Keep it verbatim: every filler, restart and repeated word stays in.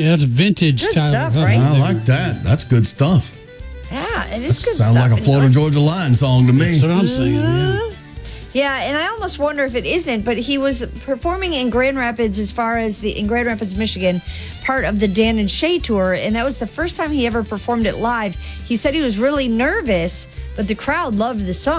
Yeah, it's vintage Good Tyler. stuff, Huff. right? I like that. That's good stuff. Yeah, it That is good sounds stuff. like a And Florida you know- Georgia Line song to me. That's what I'm saying. Yeah. Yeah, and I almost wonder if it isn't, but he was performing in Grand Rapids as far as the, in Grand Rapids, Michigan, part of the Dan and Shay tour, and that was the first time he ever performed it live. He said he was really nervous, but the crowd loved the song.